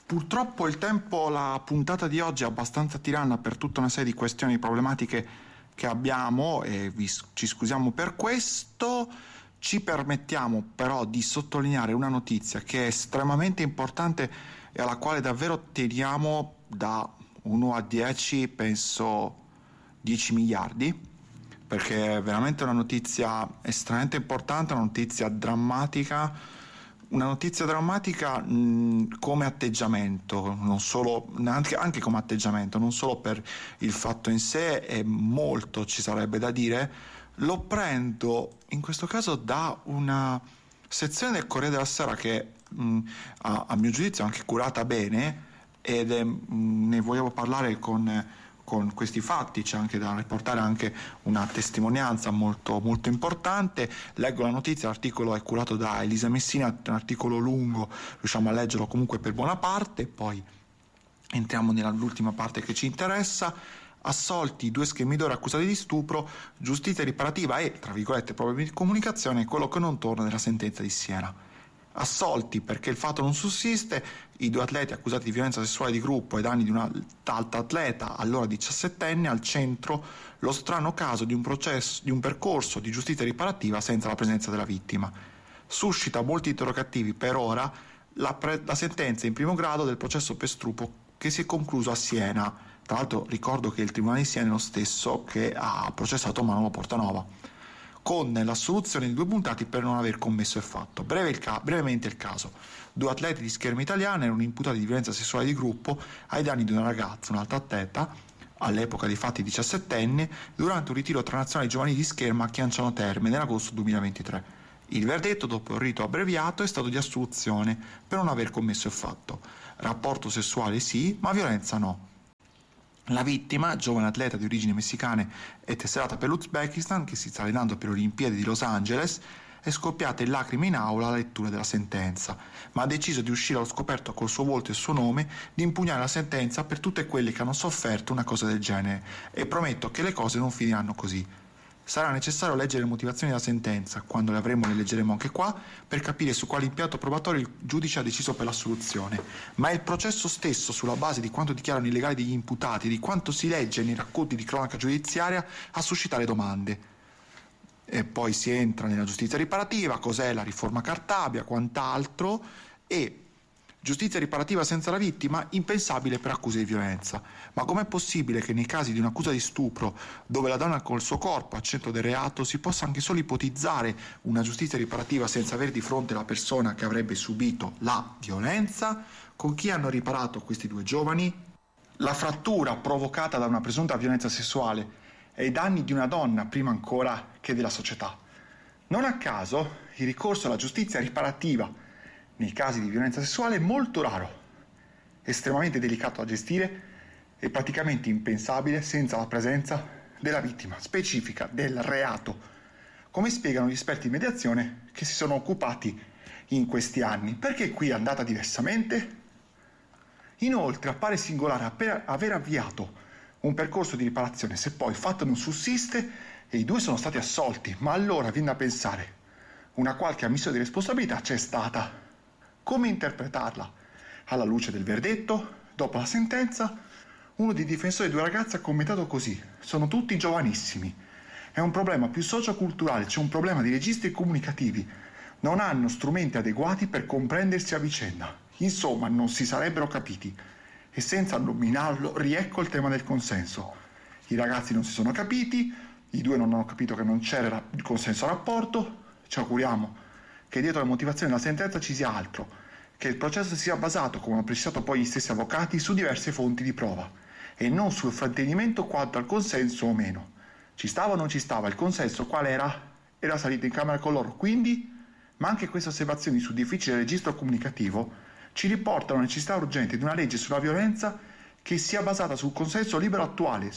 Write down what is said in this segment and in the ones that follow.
Purtroppo il tempo, la puntata di oggi è abbastanza tiranna per tutta una serie di questioni problematiche che abbiamo e ci scusiamo per questo. Ci permettiamo però di sottolineare una notizia che è estremamente importante e alla quale davvero teniamo da 1 a 10, penso 10 miliardi, perché è veramente una notizia estremamente importante, una notizia drammatica come atteggiamento, non solo, anche come atteggiamento, non solo per il fatto in sé, e molto ci sarebbe da dire. Lo prendo in questo caso da una sezione del Corriere della Sera che a mio giudizio è anche curata bene, ed ne volevo parlare con questi fatti. C'è anche da riportare anche una testimonianza molto, molto importante. Leggo la notizia, l'articolo è curato da Elisa Messina, è un articolo lungo, riusciamo a leggerlo comunque per buona parte, poi entriamo nell'ultima parte che ci interessa. Assolti 2 schemidori accusati di stupro, giustizia riparativa e, tra virgolette, problemi di comunicazione, quello che non torna nella sentenza di Siena. Assolti perché il fatto non sussiste, i 2 atleti accusati di violenza sessuale di gruppo ai danni di un'altra atleta, allora 17enne, al centro lo strano caso di un percorso di giustizia riparativa senza la presenza della vittima. Suscita molti interrogativi per ora la sentenza in primo grado del processo per stupro che si è concluso a Siena. Tra l'altro ricordo che il Tribunale di Siena è lo stesso che ha processato Manolo Portanova, con l'assoluzione di 2 imputati per non aver commesso il fatto. Brevemente il caso. 2 atleti di Scherma Italiana erano imputati di violenza sessuale di gruppo ai danni di una ragazza, un'altra atleta, all'epoca dei fatti 17enne, durante un ritiro transnazionale giovanili di Scherma a Chianciano Terme nell'agosto 2023. Il verdetto, dopo il rito abbreviato, è stato di assoluzione per non aver commesso il fatto. Rapporto sessuale sì, ma violenza no. La vittima, giovane atleta di origini messicane e tesserata per l'Uzbekistan, che si sta allenando per le Olimpiadi di Los Angeles, è scoppiata in lacrime in aula alla lettura della sentenza, ma ha deciso di uscire allo scoperto col suo volto e il suo nome, di impugnare la sentenza per tutte quelle che hanno sofferto una cosa del genere, e prometto che le cose non finiranno così. Sarà necessario leggere le motivazioni della sentenza, quando le avremo le leggeremo anche qua, per capire su quale impianto probatorio il giudice ha deciso per l'assoluzione. Ma è il processo stesso, sulla base di quanto dichiarano i legali degli imputati, di quanto si legge nei racconti di cronaca giudiziaria, a suscitare domande. E poi si entra nella giustizia riparativa, cos'è la riforma Cartabia, quant'altro, e giustizia riparativa senza la vittima, impensabile per accuse di violenza. Ma com'è possibile che nei casi di un'accusa di stupro, dove la donna col suo corpo al centro del reato, si possa anche solo ipotizzare una giustizia riparativa senza avere di fronte la persona che avrebbe subito la violenza? Con chi hanno riparato questi 2 giovani? La frattura provocata da una presunta violenza sessuale e i danni di una donna prima ancora che della società. Non a caso il ricorso alla giustizia riparativa nei casi di violenza sessuale è molto raro, estremamente delicato da gestire e praticamente impensabile senza la presenza della vittima specifica del reato, come spiegano gli esperti di mediazione che si sono occupati in questi anni. Perché qui è andata diversamente? Inoltre appare singolare aver avviato un percorso di riparazione se poi il fatto non sussiste e i 2 sono stati assolti, ma allora viene da pensare, una qualche ammissione di responsabilità c'è stata. Come interpretarla? Alla luce del verdetto, dopo la sentenza, uno dei difensori di 2 ragazze ha commentato così: sono tutti giovanissimi. È un problema più socioculturale, c'è un problema di registri comunicativi. Non hanno strumenti adeguati per comprendersi a vicenda. Insomma, non si sarebbero capiti. E senza nominarlo, riecco il tema del consenso. I ragazzi non si sono capiti, i 2 non hanno capito che non c'era il consenso al rapporto. Ci auguriamo che dietro la motivazione della sentenza ci sia altro, che il processo sia basato, come hanno precisato poi gli stessi avvocati, su diverse fonti di prova e non sul fraintendimento quanto al consenso o meno. Ci stava o non ci stava il consenso? Qual era? Era salito in camera con loro, quindi? Ma anche queste osservazioni sul difficile registro comunicativo ci riportano la necessità urgente di una legge sulla violenza che sia basata sul consenso libero attuale,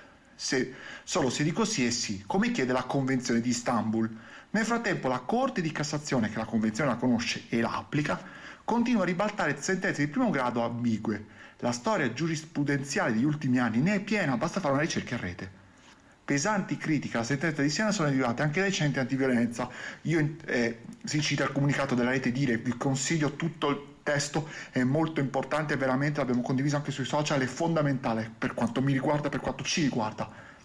solo se dico sì è sì, come chiede la Convenzione di Istanbul. Nel frattempo la Corte di Cassazione, che la Convenzione la conosce e la applica, continua a ribaltare sentenze di primo grado ambigue. La storia giurisprudenziale degli ultimi anni ne è piena, basta fare una ricerca in rete. Pesanti critiche alla sentenza di Siena sono arrivate anche dai centri antiviolenza. Si cita il comunicato della rete Dire, vi consiglio tutto il testo è molto importante, veramente l'abbiamo condiviso anche sui social, è fondamentale per quanto mi riguarda, per quanto ci riguarda.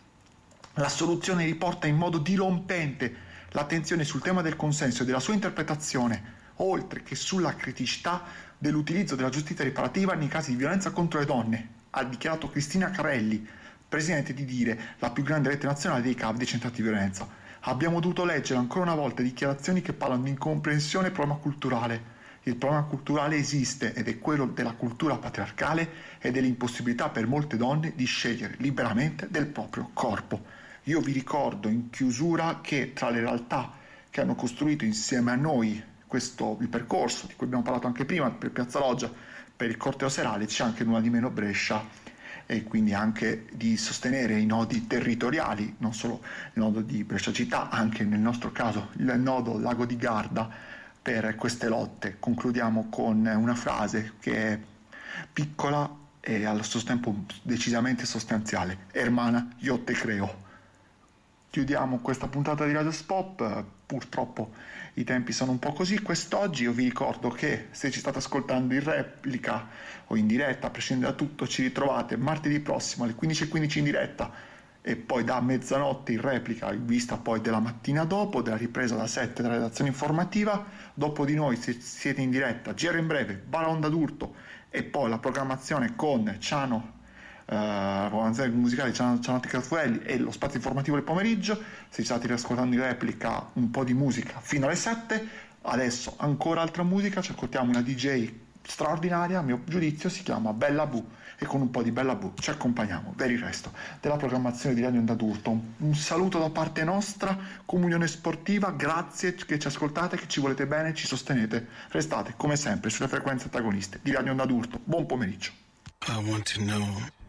La soluzione riporta in modo dirompente l'attenzione sul tema del consenso e della sua interpretazione, oltre che sulla criticità dell'utilizzo della giustizia riparativa nei casi di violenza contro le donne, ha dichiarato Cristina Carelli, presidente di Dire, la più grande rete nazionale dei CAV dei centri di violenza. Abbiamo dovuto leggere ancora una volta dichiarazioni che parlano di incomprensione e problema culturale. Il problema culturale esiste ed è quello della cultura patriarcale e dell'impossibilità per molte donne di scegliere liberamente del proprio corpo. Io vi ricordo in chiusura che tra le realtà che hanno costruito insieme a noi il percorso di cui abbiamo parlato anche prima per Piazza Loggia, per il corteo serale, c'è anche Nulla di Meno Brescia, e quindi anche di sostenere i nodi territoriali, non solo il nodo di Brescia città, anche nel nostro caso il nodo Lago di Garda per queste lotte. Concludiamo con una frase che è piccola e allo stesso tempo decisamente sostanziale: Hermana, io te creo. Chiudiamo questa puntata di Radio Spop, purtroppo i tempi sono un po' così quest'oggi. Io vi ricordo che se ci state ascoltando in replica o in diretta, a prescindere da tutto, ci ritrovate martedì prossimo alle 15:15 in diretta e poi da mezzanotte in replica in vista poi della mattina dopo, della ripresa da 7 della redazione informativa. Dopo di noi, se siete in diretta, GR in breve, Baraonda d'Urto e poi la programmazione con Ciano, la programmazione musicale di Cianotti Caffuelli e lo spazio informativo del pomeriggio. Se ci state riascoltando in replica, un po' di musica fino alle 7. Adesso ancora altra musica, ci ascoltiamo una DJ straordinaria, a mio giudizio si chiama Bella Bu, e con un po' di Bella Bu ci accompagniamo per il resto della programmazione di Radio Onda d'Urto. Un saluto da parte nostra, Comunione Sportiva, grazie che ci ascoltate, che ci volete bene, ci sostenete, restate come sempre sulle frequenze antagoniste di Radio Onda d'Urto. Buon pomeriggio. I want to know